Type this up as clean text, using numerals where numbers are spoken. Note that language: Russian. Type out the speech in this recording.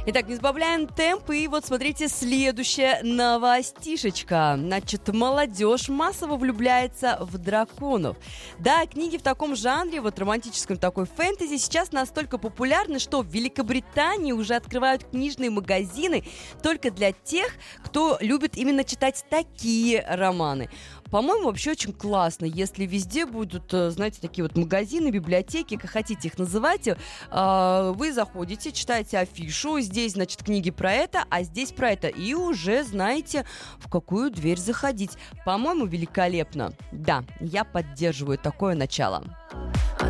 Итак, не сбавляем темп, и вот смотрите, следующая новостишечка. Значит, молодежь массово влюбляется в драконов. Да, книги в таком жанре, вот романтическом такой фэнтези, сейчас настолько популярны, что в Великобритании уже открывают книжные магазины только для тех, кто любит именно читать такие романы. По-моему, вообще очень классно, если везде будут, знаете, такие вот магазины, библиотеки, как хотите их называйте. Вы заходите, читаете афишу, здесь, значит, книги про это, а здесь про это. И уже знаете, в какую дверь заходить. По-моему, великолепно. Да, я поддерживаю такое начало.